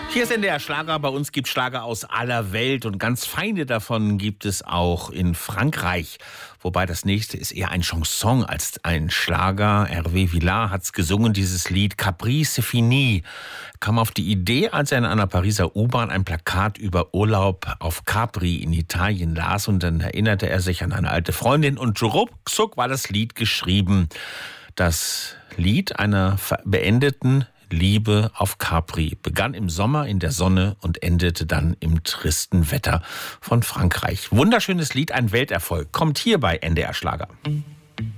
Hier ist NDR Schlager. Bei uns gibt es Schlager aus aller Welt und ganz feine davon gibt es auch in Frankreich. Wobei das nächste ist eher ein Chanson als ein Schlager. Hervé Villard hat es gesungen, dieses Lied Capri c'est fini. Kam auf die Idee, als er in einer Pariser U-Bahn ein Plakat über Urlaub auf Capri in Italien las und dann erinnerte er sich an eine alte Freundin und ruckzuck war das Lied geschrieben. Das Lied einer beendeten Liebe auf Capri begann im Sommer in der Sonne und endete dann im tristen Wetter von Frankreich. Wunderschönes Lied, ein Welterfolg. Kommt hier bei NDR Schlager.